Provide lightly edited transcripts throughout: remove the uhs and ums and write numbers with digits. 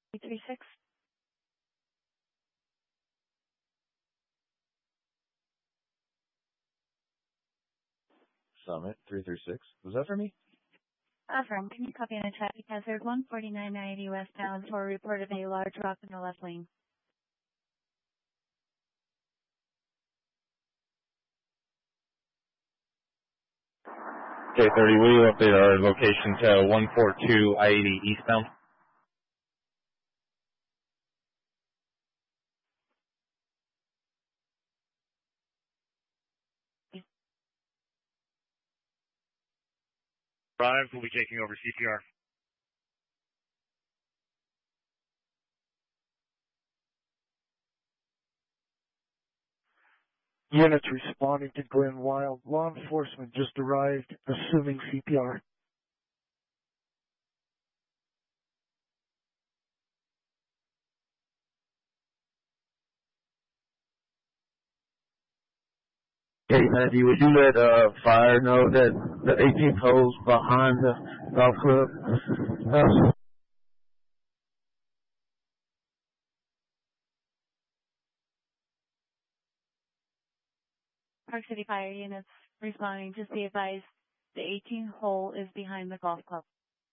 336. Summit 336. Was that for me? Affirm. Can you copy on a traffic hazard 14990 westbound for a report of a large rock in the left lane? K30, will you update our location to 142 I-80 eastbound? Arrived, we'll be taking over CPR. Units responding to Glen Wild. Law enforcement just arrived, assuming CPR. Hey, Matthew, would you let fire know that the 18th hole's behind the golf club? Park City Fire units responding. Just be advised, the 18th hole is behind the golf club.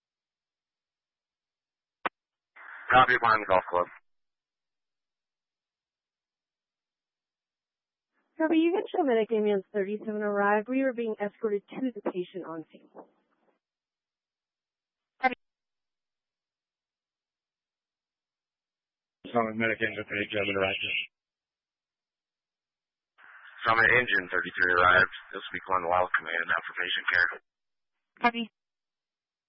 Copy, behind the golf club. Copy, you can show medic ambulance 37 arrived. We were being escorted to the patient on scene. Summit medic engine 37 arrived. Summit engine 33 arrived. This will be Glen Wild Command now for patient care. Copy.